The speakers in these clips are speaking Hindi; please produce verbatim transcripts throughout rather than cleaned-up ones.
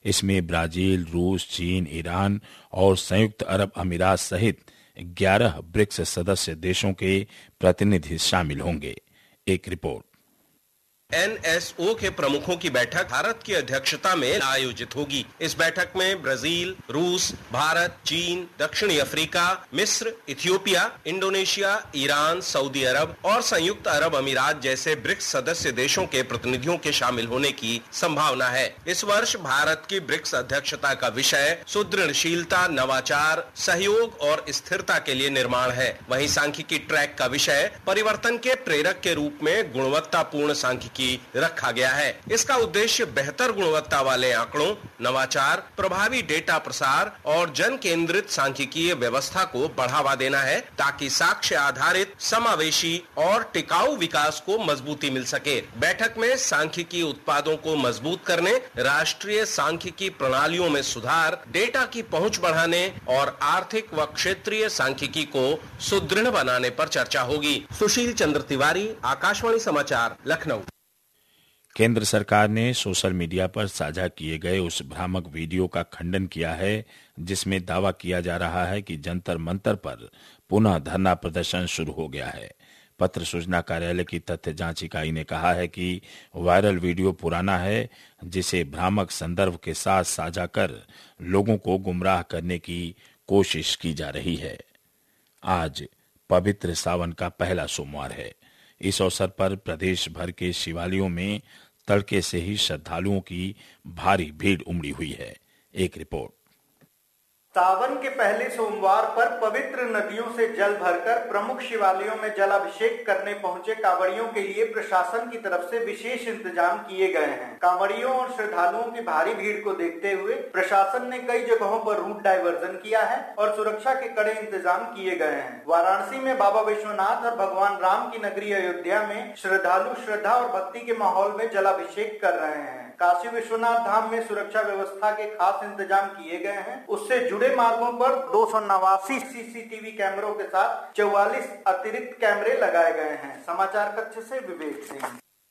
इसमें ब्राजील, रूस, चीन, ईरान और संयुक्त अरब अमीरात सहित ग्यारह ब्रिक्स सदस्य देशों के प्रतिनिधि शामिल होंगे। एक रिपोर्ट। एन एस ओ के प्रमुखों की बैठक भारत की अध्यक्षता में आयोजित होगी। इस बैठक में ब्राजील, रूस, भारत, चीन, दक्षिणी अफ्रीका, मिस्र, इथियोपिया, इंडोनेशिया, ईरान, सऊदी अरब और संयुक्त अरब अमीरात जैसे ब्रिक्स सदस्य देशों के प्रतिनिधियों के शामिल होने की संभावना है। इस वर्ष भारत की ब्रिक्स अध्यक्षता का विषय सुदृढ़शीलता, नवाचार, सहयोग और स्थिरता के लिए निर्माण है। वहीं सांख्यिकी ट्रैक का विषय परिवर्तन के प्रेरक के रूप में गुणवत्तापूर्ण सांख्यिकी की रखा गया है। इसका उद्देश्य बेहतर गुणवत्ता वाले आंकड़ों, नवाचार, प्रभावी डेटा प्रसार और जन केंद्रित सांख्यिकीय व्यवस्था को बढ़ावा देना है, ताकि साक्ष्य आधारित, समावेशी और टिकाऊ विकास को मजबूती मिल सके। बैठक में सांख्यिकी उत्पादों को मजबूत करने, राष्ट्रीय सांख्यिकी प्रणालियों में सुधार, डेटा की पहुंच बढ़ाने और आर्थिक व क्षेत्रीय सांख्यिकी को सुदृढ़ बनाने पर चर्चा होगी। सुशील चंद्र तिवारी, आकाशवाणी समाचार, लखनऊ। केंद्र सरकार ने सोशल मीडिया पर साझा किए गए उस भ्रामक वीडियो का खंडन किया है जिसमें दावा किया जा रहा है कि जंतर मंतर पर पुनः धरना प्रदर्शन शुरू हो गया है। पत्र सूचना कार्यालय की तथ्य जांच इकाई ने कहा है कि वायरल वीडियो पुराना है, जिसे भ्रामक संदर्भ के साथ साझा कर लोगों को गुमराह करने की कोशिश की जा रही है। आज पवित्र सावन का पहला सोमवार है। इस अवसर पर प्रदेश भर के शिवालयों में तड़के से ही श्रद्धालुओं की भारी भीड़ उमड़ी हुई है। एक रिपोर्ट। सावन के पहले सोमवार पर पवित्र नदियों से जल भरकर प्रमुख शिवालयों में जलाभिषेक करने पहुंचे कांवड़ियों के लिए प्रशासन की तरफ से विशेष इंतजाम किए गए हैं। कांवड़ियों और श्रद्धालुओं की भारी भीड़ को देखते हुए प्रशासन ने कई जगहों पर रूट डायवर्जन किया है और सुरक्षा के कड़े इंतजाम किए गए हैं। वाराणसी में बाबा विश्वनाथ और भगवान राम की नगरी अयोध्या में श्रद्धालु श्रद्धा और भक्ति के माहौल में जलाभिषेक कर रहे हैं। काशी विश्वनाथ धाम में सुरक्षा व्यवस्था के खास इंतजाम किए गए हैं। उससे जुड़े मार्गों पर दो सौ नवासी सीसीटीवी कैमरों के साथ चौवालीस अतिरिक्त कैमरे लगाए गए हैं। समाचार कक्ष से विवेक सिंह।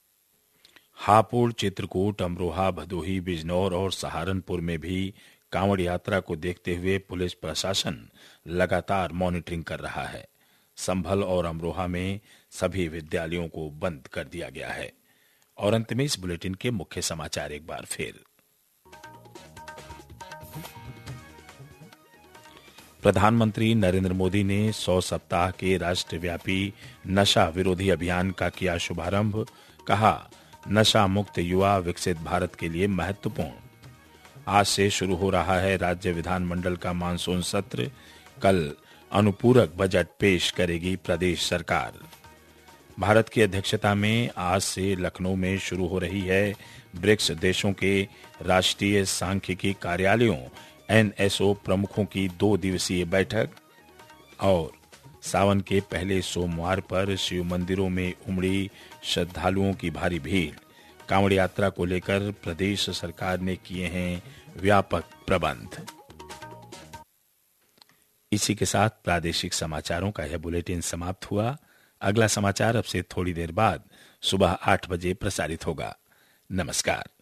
हापुड़, चित्रकूट, अमरोहा, भदोही, बिजनौर और सहारनपुर में भी कांवड़ यात्रा को देखते हुए पुलिस प्रशासन लगातार मॉनिटरिंग कर रहा है। संभल और अमरोहा में सभी विद्यालयों को बंद कर दिया गया है। और अंत में इस बुलेटिन के मुख्य समाचार एक बार फिर। प्रधानमंत्री नरेंद्र मोदी ने सौ सप्ताह के राष्ट्रव्यापी नशा विरोधी अभियान का किया शुभारंभ। कहा, नशा मुक्त युवा विकसित भारत के लिए महत्वपूर्ण। आज से शुरू हो रहा है राज्य विधानमंडल का मानसून सत्र। कल अनुपूरक बजट पेश करेगी प्रदेश सरकार। भारत की अध्यक्षता में आज से लखनऊ में शुरू हो रही है ब्रिक्स देशों के राष्ट्रीय सांख्यिकी कार्यालयों एन एस ओ प्रमुखों की दो दिवसीय बैठक। और सावन के पहले सोमवार पर शिव मंदिरों में उमड़ी श्रद्धालुओं की भारी भीड़। कांवड़ यात्रा को लेकर प्रदेश सरकार ने किए हैं व्यापक प्रबंध। इसी के साथ प्रादेशिक समाचारों का यह बुलेटिन समाप्त हुआ। अगला समाचार अब से थोड़ी देर बाद सुबह आठ बजे प्रसारित होगा। नमस्कार।